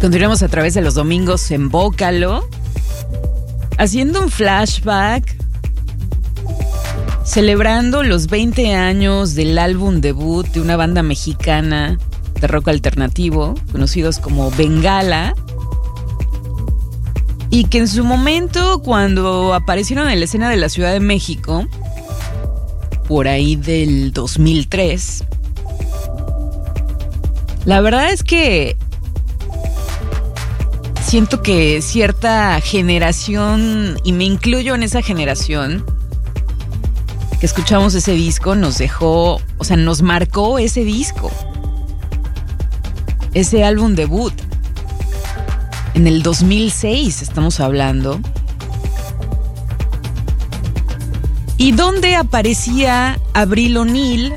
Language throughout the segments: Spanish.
Continuamos a través de los domingos en Bócalo, haciendo un flashback, celebrando los 20 años del álbum debut de una banda mexicana de rock alternativo, conocidos como Bengala, y que en su momento, cuando aparecieron en la escena de la Ciudad de México, por ahí del 2003, la verdad es que siento que cierta generación, y me incluyo en esa generación, que escuchamos ese disco, nos dejó, o sea, nos marcó ese disco, ese álbum debut. En el 2006 estamos hablando. Y donde aparecía Avril O'Neil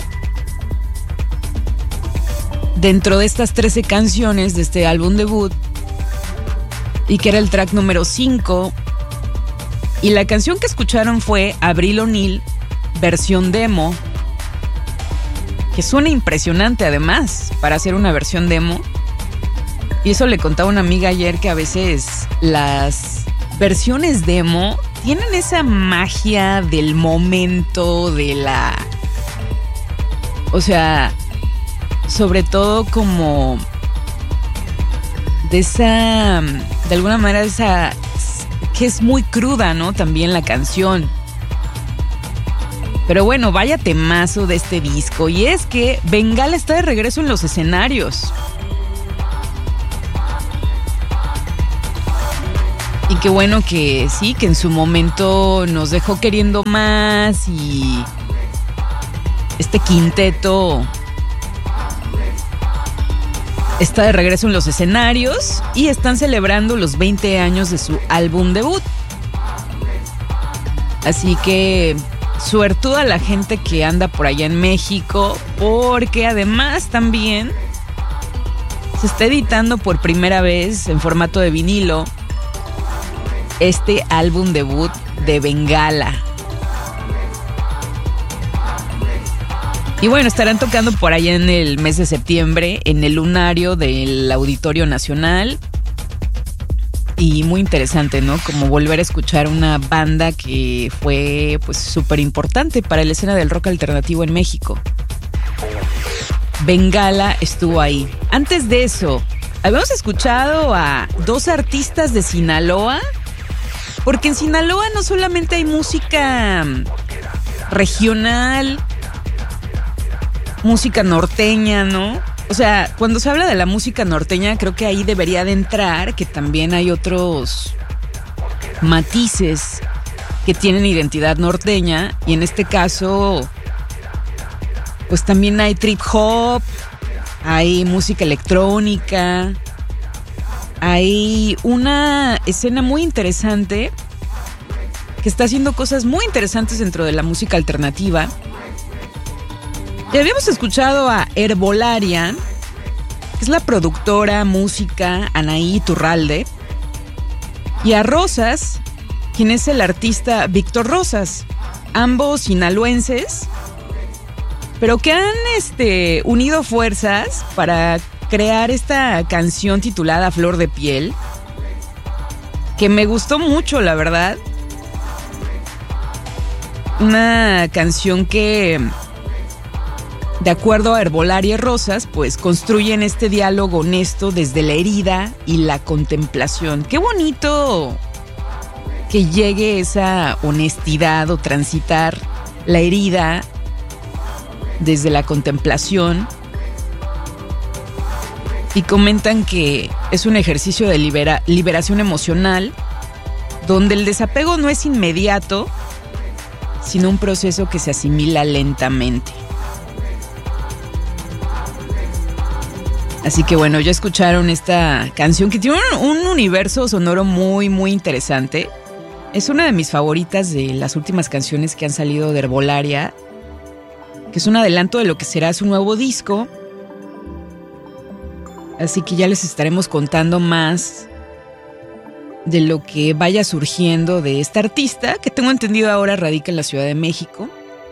dentro de estas 13 canciones de este álbum debut, y que era el track número 5. Y la canción que escucharon fue Avril O'Neil, versión demo, que suena impresionante además para hacer una versión demo. Y eso le contaba una amiga ayer, que a veces las versiones demo tienen esa magia del momento, de la... O sea, sobre todo como de esa... De alguna manera esa... que es muy cruda, ¿no? También la canción. Pero bueno, vaya temazo de este disco. Y es que Bengala está de regreso en los escenarios. Y qué bueno que sí, que en su momento nos dejó queriendo más. Y este quinteto está de regreso en los escenarios y están celebrando los 20 años de su álbum debut. Así que suertuda la gente que anda por allá en México, porque además también se está editando por primera vez en formato de vinilo este álbum debut de Bengala. Y bueno, estarán tocando por allá en el mes de septiembre en el Lunario del Auditorio Nacional. Y muy interesante, ¿no? Como volver a escuchar una banda que fue pues súper importante para la escena del rock alternativo en México. Bengala estuvo ahí. Antes de eso, habíamos escuchado a dos artistas de Sinaloa, porque en Sinaloa no solamente hay música regional, música norteña, ¿no? O sea, cuando se habla de la música norteña, creo que ahí debería de entrar que también hay otros matices que tienen identidad norteña. Y en este caso, pues también hay trip hop, hay música electrónica, hay una escena muy interesante que está haciendo cosas muy interesantes dentro de la música alternativa. Y habíamos escuchado a Herbolaria, que es la productora, música, Anaí Iturralde, y a Rosas, quien es el artista Víctor Rosas, ambos sinaloenses, pero que han unido fuerzas para crear esta canción titulada Flor de Piel, que me gustó mucho, la verdad. Una canción que, de acuerdo a Herbolaria y Rosas, pues construyen este diálogo honesto desde la herida y la contemplación. Qué bonito que llegue esa honestidad o transitar la herida desde la contemplación. Y comentan que es un ejercicio de liberación emocional, donde el desapego no es inmediato, sino un proceso que se asimila lentamente. Así que bueno, ya escucharon esta canción que tiene un universo sonoro muy, muy interesante. Es una de mis favoritas de las últimas canciones que han salido de Herbolaria, que es un adelanto de lo que será su nuevo disco. Así que ya les estaremos contando más de lo que vaya surgiendo de esta artista, que tengo entendido ahora radica en la Ciudad de México.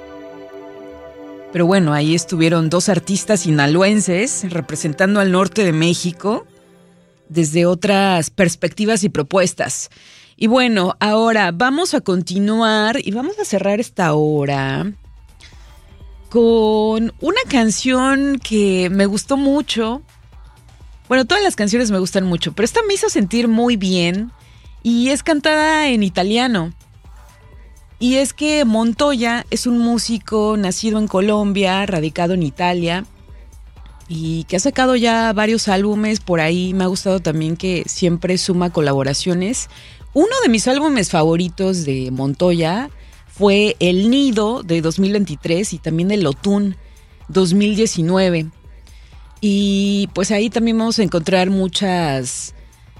Pero bueno, ahí estuvieron dos artistas sinaloenses representando al norte de México desde otras perspectivas y propuestas. Y bueno, ahora vamos a continuar y vamos a cerrar esta hora con una canción que me gustó mucho. Bueno, todas las canciones me gustan mucho, pero esta me hizo sentir muy bien y es cantada en italiano. Y es que Montoya es un músico nacido en Colombia, radicado en Italia y que ha sacado ya varios álbumes por ahí. Me ha gustado también que siempre suma colaboraciones. Uno de mis álbumes favoritos de Montoya fue El Nido de 2023 y también El Otún 2019. Y pues ahí también vamos a encontrar muchas...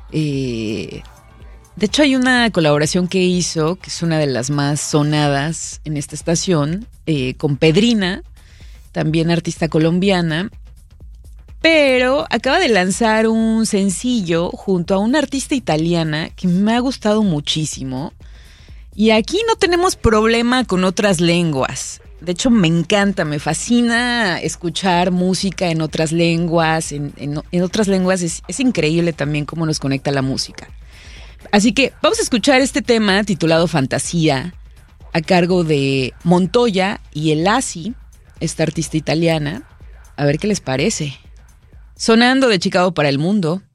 De hecho, hay una colaboración que hizo, que es una de las más sonadas en esta estación, con Pedrina, también artista colombiana, pero acaba de lanzar un sencillo junto a una artista italiana que me ha gustado muchísimo. Y aquí no tenemos problema con otras lenguas. De hecho, me encanta, me fascina escuchar música en otras lenguas. En otras lenguas es increíble también cómo nos conecta la música. Así que vamos a escuchar este tema titulado Fantasía, a cargo de Montoya y El Asi, esta artista italiana. A ver qué les parece. Sonando de Chicago para el mundo.